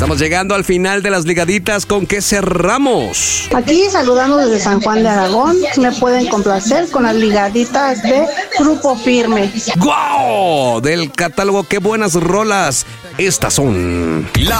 Estamos llegando al final de las ligaditas. ¿Con qué cerramos? Aquí saludando desde San Juan de Aragón. Me pueden complacer con las ligaditas de Grupo Firme. ¡Guau! Del catálogo, qué buenas rolas. Estas son las